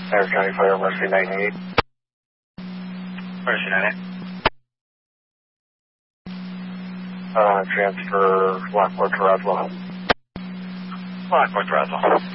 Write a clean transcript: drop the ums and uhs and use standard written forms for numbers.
Harris County Fire, Mercy 98. Mercy 98. Transfer Lockport to Roswell. Lockport to Roswell.